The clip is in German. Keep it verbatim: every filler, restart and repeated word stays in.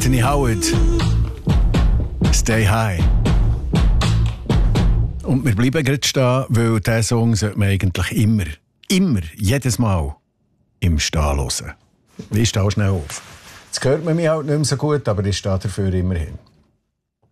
Anthony Howard. Stay High. Und wir bleiben gerade stehen, weil diesen Song sollte man eigentlich immer, immer, jedes Mal im Stehen hören. Ich stehe schnell auf. Jetzt hört man mich halt nicht mehr so gut, aber ich stehe dafür immerhin.